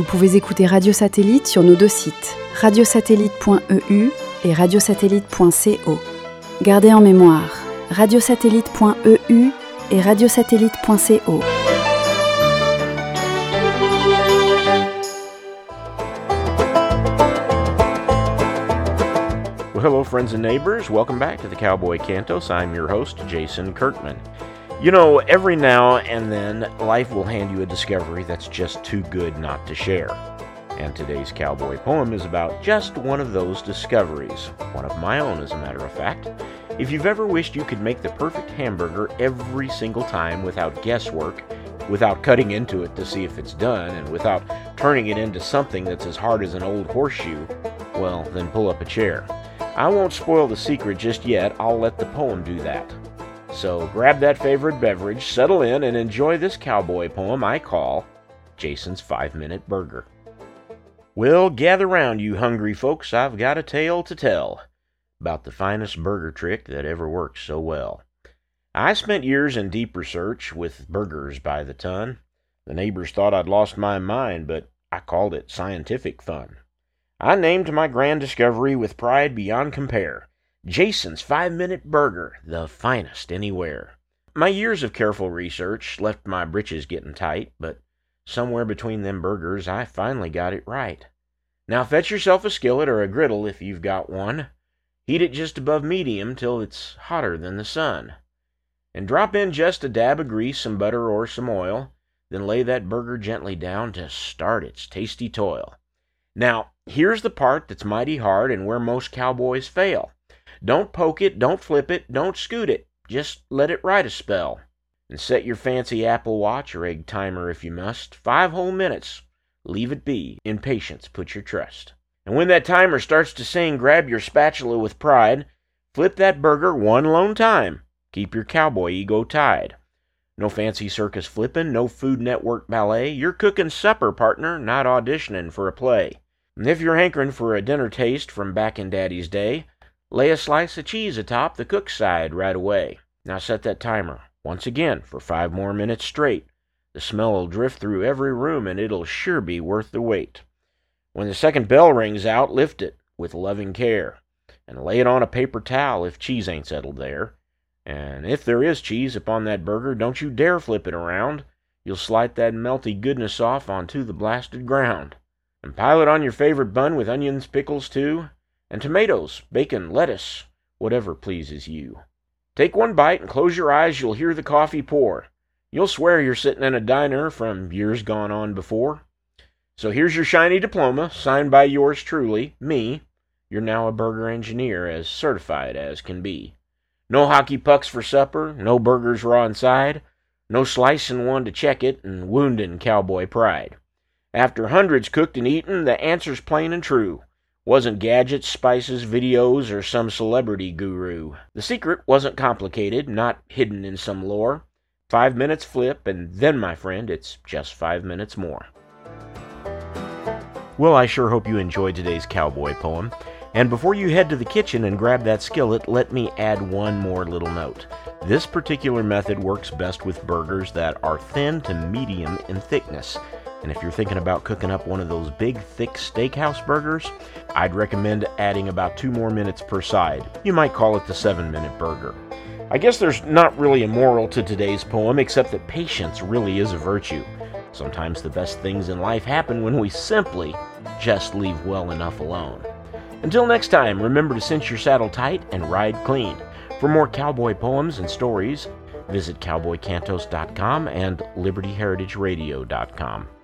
pouvez écouter Radio Satellite sur nos deux sites, radiosatellite.eu et radiosatellite.co. Gardez en mémoire, radiosatellite.eu et radiosatellite.co. Well, hello, friends and neighbors. Welcome back to the Cowboy Cantos. I'm your host, Jason Kirkman. You know, every now and then, life will hand you a discovery that's just too good not to share. And today's cowboy poem is about just one of those discoveries. One of my own, as a matter of fact. If you've ever wished you could make the perfect hamburger every single time without guesswork, without cutting into it to see if it's done, and without turning it into something that's as hard as an old horseshoe, well, then pull up a chair. I won't spoil the secret just yet. I'll let the poem do that. So grab that favorite beverage, settle in, and enjoy this cowboy poem I call Jason's 5-Minute Burger. Well, gather round, you hungry folks. I've got a tale to tell about the finest burger trick that ever worked so well. I spent years in deep research with burgers by the ton. The neighbors thought I'd lost my mind, but I called it scientific fun. I named my grand discovery with pride beyond compare, Jason's 5-Minute Burger, the finest anywhere. My years of careful research left my britches getting tight, but somewhere between them burgers I finally got it right. Now fetch yourself a skillet or a griddle if you've got one. Heat it just above medium till it's hotter than the sun. And drop in just a dab of grease, some butter or some oil. Then lay that burger gently down to start its tasty toil. Now, here's the part that's mighty hard and where most cowboys fail. Don't poke it, don't flip it, don't scoot it. Just let it ride a spell. And set your fancy Apple Watch or egg timer if you must. 5 whole minutes. Leave it be. In patience put your trust. And when that timer starts to sing, grab your spatula with pride. Flip that burger one lone time. Keep your cowboy ego tied. No fancy circus flippin', no Food Network ballet. You're cooking supper, partner, not auditioning for a play. And if you're hankering for a dinner taste from back in Daddy's day, lay a slice of cheese atop the cook's side right away. Now set that timer once again for 5 more minutes straight. The smell will drift through every room and it'll sure be worth the wait. When the second bell rings out, lift it with loving care and lay it on a paper towel if cheese ain't settled there. And if there is cheese upon that burger, don't you dare flip it around. You'll slide that melty goodness off onto the blasted ground. And pile it on your favorite bun with onions, pickles too, and tomatoes, bacon, lettuce, whatever pleases you. Take one bite and close your eyes, you'll hear the coffee pour. You'll swear you're sitting in a diner from years gone on before. So here's your shiny diploma, signed by yours truly, me. You're now a burger engineer, as certified as can be. No hockey pucks for supper, no burgers raw inside, no slicing one to check it and wounding cowboy pride. After hundreds cooked and eaten, the answer's plain and true. Wasn't gadgets, spices, videos, or some celebrity guru. The secret wasn't complicated, not hidden in some lore. 5 minutes flip, and then, my friend, it's just 5 minutes more. Well, I sure hope you enjoyed today's cowboy poem. And before you head to the kitchen and grab that skillet, let me add one more little note. This particular method works best with burgers that are thin to medium in thickness. And if you're thinking about cooking up one of those big, thick steakhouse burgers, I'd recommend adding about 2 more minutes per side. You might call it the 7-minute burger. I guess there's not really a moral to today's poem, except that patience really is a virtue. Sometimes the best things in life happen when we simply just leave well enough alone. Until next time, remember to cinch your saddle tight and ride clean. For more cowboy poems and stories, visit cowboycantos.com and libertyheritageradio.com.